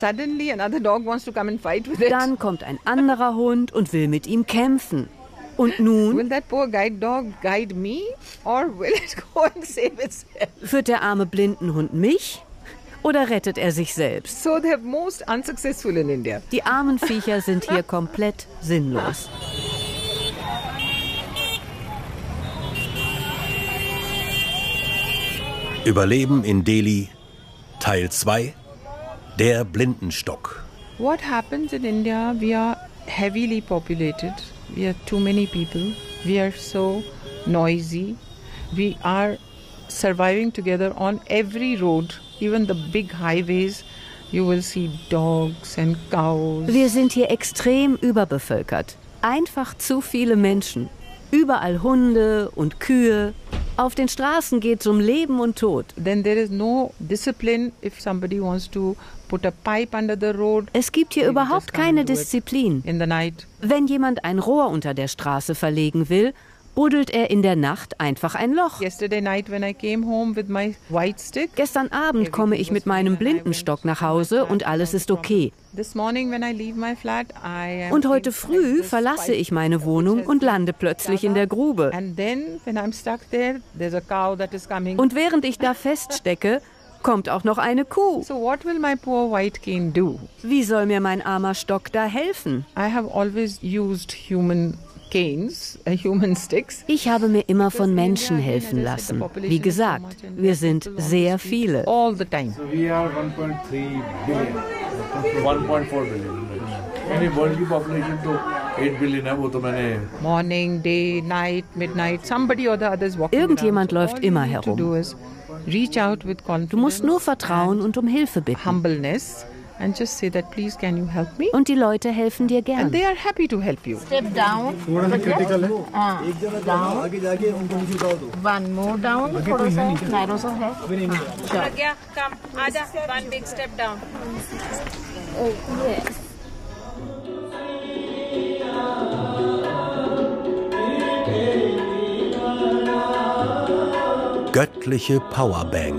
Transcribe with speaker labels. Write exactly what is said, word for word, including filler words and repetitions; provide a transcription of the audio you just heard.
Speaker 1: Suddenly another dog wants to come and fight with it.
Speaker 2: Dann kommt ein anderer Hund und will mit ihm kämpfen. Und nun?
Speaker 1: Will that poor guide dog guide me or will it go and save itself?
Speaker 2: Führt der arme Blindenhund mich oder rettet er sich selbst?
Speaker 1: So they're most unsuccessful in India.
Speaker 2: Die armen Viecher sind hier komplett sinnlos.
Speaker 3: Überleben in Delhi, Teil zwei, der Blindenstock.
Speaker 1: What happens in India? We are heavily populated. We are too many people. We are so noisy. We are surviving together on every road, even the big highways. You will see dogs and cows.
Speaker 2: Wir sind hier extrem überbevölkert. Einfach zu viele Menschen. Überall Hunde und Kühe. Auf den Straßen geht es um Leben und Tod.
Speaker 1: Then there is no discipline if somebody wants to put a pipe under the road.
Speaker 2: Es gibt hier überhaupt keine Disziplin.
Speaker 1: In the night.
Speaker 2: Wenn jemand ein Rohr unter der Straße verlegen will, buddelt er in der Nacht einfach ein Loch.
Speaker 1: Yesterday night when I came home with my white stick.
Speaker 2: Gestern Abend komme ich mit meinem Blindenstock nach Hause und alles ist okay.
Speaker 1: This morning when I leave my flat, I am
Speaker 2: und heute früh verlasse ich meine Wohnung und lande plötzlich in der Grube.
Speaker 1: And then when I'm stuck there, there's a cow that is coming.
Speaker 2: Und während ich da feststecke, kommt auch noch eine Kuh.
Speaker 1: So what will my poor white cane do?
Speaker 2: Wie soll mir mein armer Stock da helfen?
Speaker 1: I have always used human canes, uh, human sticks.
Speaker 2: Ich habe mir immer von Menschen helfen lassen. Wie gesagt, wir sind sehr viele.
Speaker 1: All the time.
Speaker 4: So we are one point three billion, one point four billion. Any world population to eight billion है वो तो मैंने.
Speaker 1: Morning, day, night, midnight, somebody or the other is walking.
Speaker 2: Irgendjemand
Speaker 1: around.
Speaker 2: läuft
Speaker 1: So
Speaker 2: immer herum.
Speaker 1: Reach out with confidence.
Speaker 2: Du musst nur vertrauen und um Hilfe bitten.
Speaker 1: Humbleness. And just say that, please, can you help me?
Speaker 2: Und die Leute helfen dir gern.
Speaker 1: And they are happy to help you.
Speaker 5: Step down.
Speaker 4: थोड़ा सा critical है.
Speaker 5: हाँ. Down. One more down. थोड़ा सा narrow सा है.
Speaker 6: Pragya, come. आजा. One big step down.
Speaker 5: Oh, yes.
Speaker 3: Göttliche Powerbank.